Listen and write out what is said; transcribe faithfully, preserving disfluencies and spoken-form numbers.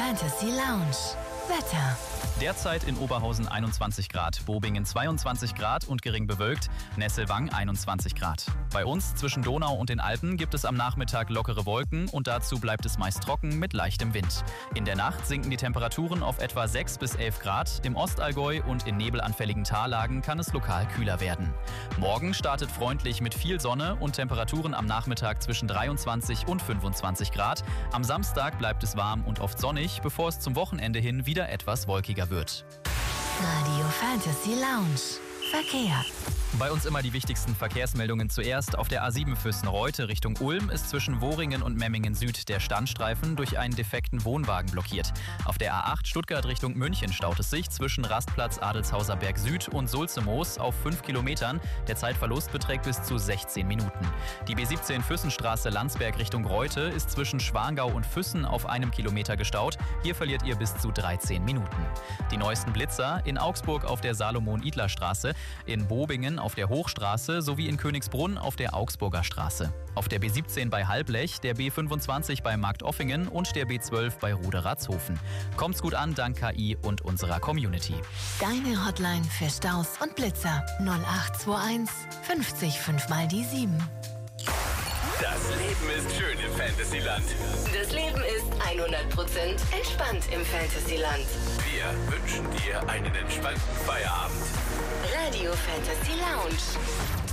Fantasy Lounge. Wetter. Derzeit in Oberhausen einundzwanzig Grad, Bobingen zweiundzwanzig Grad und gering bewölkt, Nesselwang einundzwanzig Grad. Bei uns zwischen Donau und den Alpen gibt es am Nachmittag lockere Wolken und dazu bleibt es meist trocken mit leichtem Wind. In der Nacht sinken die Temperaturen auf etwa sechs bis elf Grad, im Ostallgäu und in nebelanfälligen Tallagen kann es lokal kühler werden. Morgen startet freundlich mit viel Sonne und Temperaturen am Nachmittag zwischen dreiundzwanzig und fünfundzwanzig Grad. Am Samstag bleibt es warm und oft sonnig, bevor es zum Wochenende hin wieder etwas wolkiger wird. Radio Fantasy Lounge. Verkehr. Bei uns immer die wichtigsten Verkehrsmeldungen zuerst. Auf der A sieben Füssen-Reute Richtung Ulm ist zwischen Wohringen und Memmingen Süd der Standstreifen durch einen defekten Wohnwagen blockiert. Auf der A acht Stuttgart Richtung München staut es sich zwischen Rastplatz Adelshauser Berg Süd und Sulzemoos auf fünf Kilometern. Der Zeitverlust beträgt bis zu sechzehn Minuten. Die B siebzehn Füssenstraße Landsberg Richtung Reute ist zwischen Schwangau und Füssen auf einem Kilometer gestaut. Hier verliert ihr bis zu dreizehn Minuten. Die neuesten Blitzer in Augsburg auf der Salomon-Idler-Straße, in Bobingen auf der Hochstraße sowie in Königsbrunn auf der Augsburger Straße. Auf der B siebzehn bei Halblech, der B fünfundzwanzig bei Marktoffingen und der B zwölf bei Ruderatzhofen. Kommt's gut an dank K I und unserer Community. Deine Hotline für Staus und Blitzer null acht zwei eins fünfzig fünf mal die sieben. Das Leben ist schön im Fantasyland. Das Leben ist hundert Prozent entspannt im Fantasyland. Wir wünschen dir einen entspannten Feierabend. Radio Fantasy Lounge.